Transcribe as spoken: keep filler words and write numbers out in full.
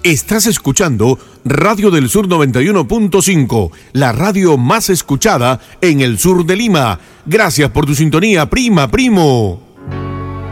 Estás escuchando Radio del Sur noventa y uno punto cinco, la radio más escuchada en el sur de Lima. Gracias por tu sintonía, prima, primo.